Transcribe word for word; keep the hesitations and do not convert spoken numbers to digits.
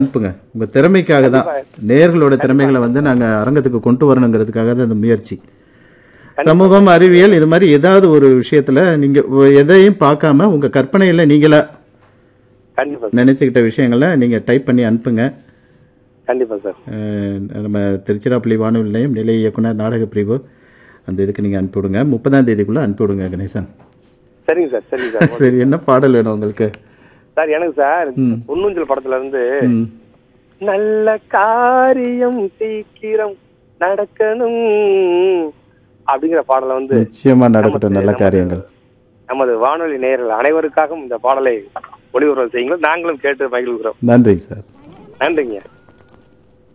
அனுப்புங்க. உங்க திறமைக்காக தான். கண்டிப்பா நேயர்களோட கண்டிப்பா திறமைகளை வந்து நாங்க அரங்கத்துக்கு கொண்டு வரணுங்கிறதுக்காக தான் இந்த முயற்சி. கண்டிப்பா சமூகம், கண்டிப்பா அறிவியல் இது மாதிரி ஏதாவது ஒரு விஷயத்துல நீங்க ஒ- எதையும் பார்க்காம உங்க கற்பனையில நீங்களா கண்டிப்பா சார் நினைச்சுக்கிட்ட விஷயங்களை நீங்க டைப் பண்ணி அனுப்புங்க. கண்டிப்பா சார் அஹ், நம்ம திருச்சிராப்பள்ளி வானொலி நிலையம் நிலை இயக்குனர் நாடக பிரிவு அந்த இதுக்கு நீங்க அனுப்பிவிடுங்க. முப்பதாம் தேதிக்குள்ள அனுப்பிவிடுங்க கணேசன். சரிங்க சார் சரிங்க சார் ஓகே சரி, என்ன பாடல் வேணும் உங்களுக்கு? சார் எனக்கு சார் ம் பொன்னூஞ்சல் படத்துல இருந்து ம் நல்ல காரியம் சீக்கிரம் நடக்கணும் அப்படிங்கிற பாடலை வந்து நிச்சயமா நமது நடக்கட்டும் நல்ல நமது காரியங்கள். நமது வானொலி நேயர்கள் அனைவருக்காகவும் இந்த பாடலை ஒளிபரப்பு செய்யுங்கள். நாங்களும் கேட்டு மகிழ்கிறோம். நன்றிங்க சார். நன்றிங்க.